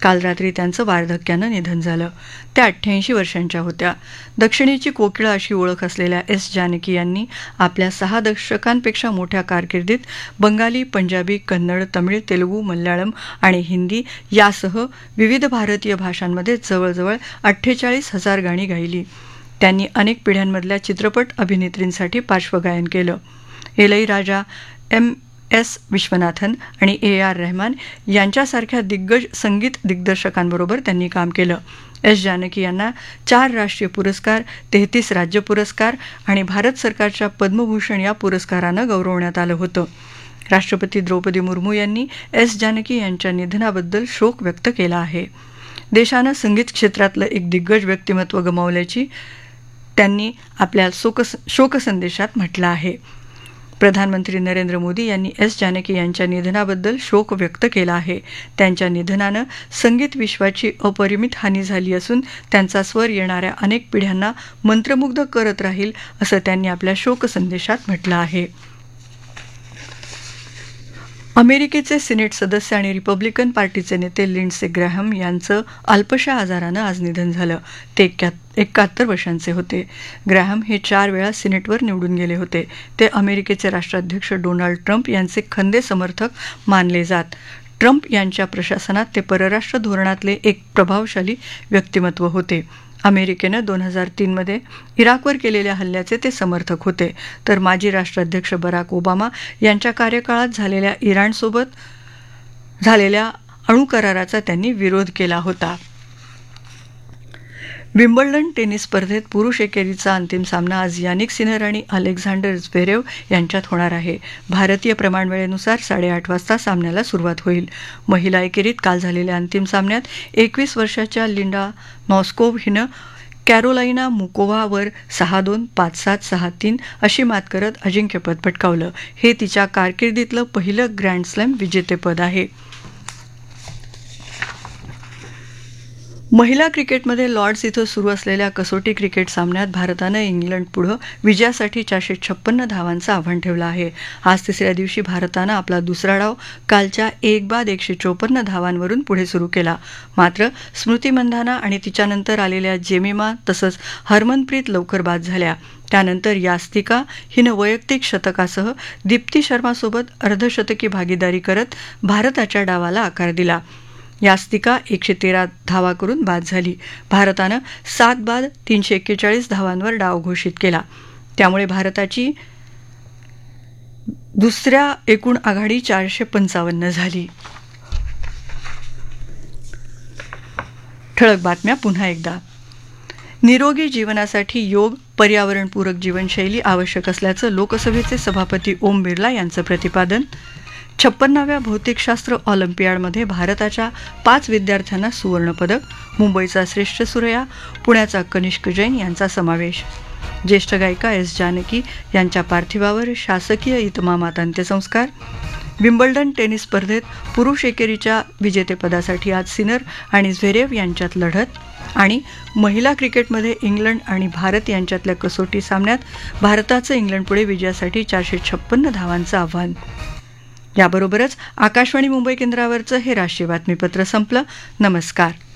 काल रात्री त्यांचं वार्धक्यानं निधन झालं. त्या 88 वर्षांच्या होत्या. दक्षिणेची कोकिळा अशी ओळख असलेल्या एस जानकी यांनी आपल्या 6 दशकांपेक्षा मोठ्या कारकिर्दीत बंगाली, पंजाबी, कन्नड, तमिळ, तेलुगू, मल्याळम आणि हिंदी यासह विविध भारतीय भाषांमध्ये जवळजवळ 48,000 गाणी गायली. त्यांनी अनेक पिढ्यांमधल्या चित्रपट अभिनेत्रींसाठी पार्श्वगायन केलं. इलैयराजा, एस विश्वनाथन आणि AR रहमान यांच्यासारख्या दिग्गज संगीत दिग्दर्शकांबरोबर त्यांनी काम केलं. एस जानकी यांना 4 राष्ट्रीय पुरस्कार, 33 राज्य पुरस्कार आणि भारत सरकारच्या पद्मभूषण या पुरस्कारानं गौरवण्यात आलं होतं. राष्ट्रपती द्रौपदी मुर्मू यांनी एस जानकी यांच्या निधनाबद्दल शोक व्यक्त केला आहे. देशानं संगीत क्षेत्रातलं एक दिग्गज व्यक्तिमत्व गमावल्याची त्यांनी आपल्या शोकसंदेशात म्हटलं आहे. प्रधानमंत्री नरेंद्र मोदी यांनी एस जानकी यांच्या निधनाबद्दल शोक व्यक्त केला आहे. त्यांच्या निधनानं संगीत विश्वाची अपरिमित हानी झाली असून त्यांचा स्वर येणाऱ्या अनेक पिढ्यांना मंत्रमुग्ध करत राहील असं त्यांनी आपल्या शोकसंदेशात म्हटलं आहे. अमेरिकेचे सिनेट सदस्य आणि रिपब्लिकन पार्टीचे नेते लिंडसे ग्रॅहम यांचं अल्पशा आजारानं आज निधन झालं. ते 71 वर्षांचे होते. ग्रॅहम हे 4 वेळा सिनेटवर निवडून गेले होते. ते अमेरिकेचे राष्ट्राध्यक्ष डोनाल्ड ट्रम्प यांचे खंदे समर्थक मानले जात. ट्रम्प यांच्या प्रशासनात ते परराष्ट्र धोरणातले एक प्रभावशाली व्यक्तिमत्व होते. अमेरिकेनं 2003 मध्ये इराकवर केलेल्या हल्ल्याचे ते समर्थक होते. तर माजी राष्ट्राध्यक्ष बराक ओबामा यांच्या कार्यकाळात झालेल्या इराणसोबत झालेल्या अणुकराराचा त्यांनी विरोध केला होता. विम्बल्डन टेनिस स्पर्धेत पुरुष एकेरीचा अंतिम सामना आज यानिक सिनर आणि अलेक्झांडर झ्वेरेव यांच्यात होणार आहे. भारतीय प्रमाणवेळेनुसार 8:30 वाजता सामन्याला सुरुवात होईल. महिला एकेरीत काल झालेल्या अंतिम सामन्यात 21 वर्षाच्या लिंडा नॉस्कोव्ह हिनं कॅरोलाइना मुकोव्हावर 6-2, 5-7, 6-3 अशी मात करत अजिंक्यपद पटकावलं. हे तिच्या कारकिर्दीतलं पहिलं ग्रँड स्लॅम विजेतेपद आहे. महिला क्रिकेटमध्ये लॉर्ड्स इथं सुरू असलेल्या कसोटी क्रिकेट सामन्यात भारतानं इंग्लंडपुढं विजयासाठी 456 धावांचं आव्हान ठेवलं आहे. आज तिसऱ्या दिवशी भारतानं आपला दुसरा डाव कालच्या 1बाद 154 धावांवरून पुढे सुरू केला. मात्र स्मृती मंधाना आणि तिच्यानंतर आलेल्या जेमिमा तसंच हरमनप्रीत लवकर बाद झाल्या. त्यानंतर यास्तिका हिनं वैयक्तिक शतकासह दीप्ती शर्मासोबत अर्धशतकी भागीदारी करत भारताच्या डावाला आकार दिला. यास्तिका 113 धावा करून बाद झाली. भारतानं 7 बाद 341 धावांवर डाव घोषित केला. त्यामुळे भारताची दुसऱ्या एकूण आघाडी 455 झाली. ठळक बातम्या पुन्हा एकदा. निरोगी जीवनासाठी योग, पर्यावरणपूरक जीवनशैली आवश्यक असल्याचं लोकसभेचे सभापती ओम बिर्ला यांचं प्रतिपादन. 56व्या भौतिकशास्त्र ऑलिम्पियाडमध्ये भारताच्या 5 विद्यार्थ्यांना सुवर्णपदक. मुंबईचा श्रेष्ठ सुरया, पुण्याचा कनिष्क जैन यांचा समावेश. ज्येष्ठ गायिका एस जानकी यांच्या पार्थिवावर शासकीय इतमामात अंत्यसंस्कार. विम्बल्डन टेनिस स्पर्धेत पुरुष एकेरीच्या विजेतेपदासाठी आज सिनर आणि झ्वेरेव यांच्यात लढत. आणि महिला क्रिकेटमध्ये इंग्लंड आणि भारत यांच्यातल्या कसोटी सामन्यात भारताचं इंग्लंडपुढे विजयासाठी 456 धावांचं आव्हान. याबरोबरच आकाशवाणी मुंबई केंद्रावरचं हे राष्ट्रीय बातमीपत्र संपलं. नमस्कार.